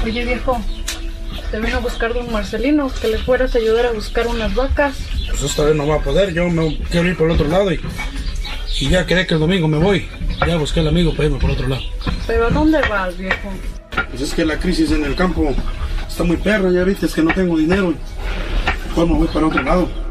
Oye, viejo, te vino a buscar don Marcelino, que le fueras a ayudar a buscar unas vacas. Pues esta vez no va a poder, yo me quiero ir por el otro lado y ya quedé que el domingo me voy. Ya busqué al amigo para irme por el otro lado. ¿Pero a dónde vas, viejo? Pues es que la crisis en el campo está muy perra, ya viste, es que no tengo dinero. Mejor me voy para otro lado.